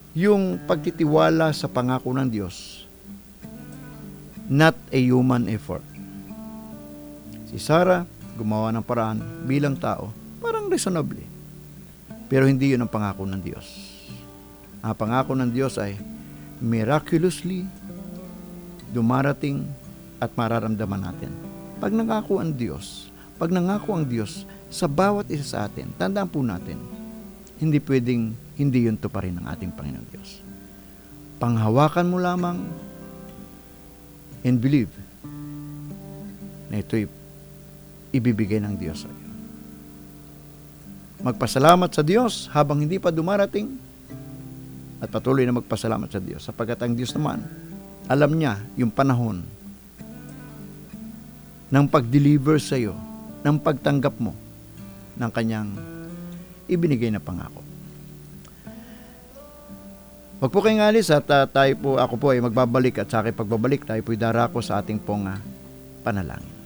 yung pagtitiwala sa pangako ng Diyos, not a human effort. Si Sarah, gumawa ng paraan bilang tao, parang reasonable. Pero hindi yun ang pangako ng Diyos. Ang pangako ng Diyos ay miraculously dumarating at mararamdaman natin. Pag nangako ang Diyos sa bawat isa sa atin, tandaan po natin, hindi pwedeng hindi yun tuparin ng ating Panginoon Diyos. Panghawakan mo lamang and believe na ito'y ibibigay ng Diyos sa iyo. Magpasalamat sa Diyos habang hindi pa dumarating at patuloy na magpasalamat sa Diyos sapagkat ang Diyos naman, alam niya yung panahon ng pag-deliver sa iyo, ng pagtanggap mo ng kanyang ibinigay na pangako. Wag po kayong alis at ako po ay magbabalik at sa aking pagbabalik tayo po'y darako sa ating pong panalangin.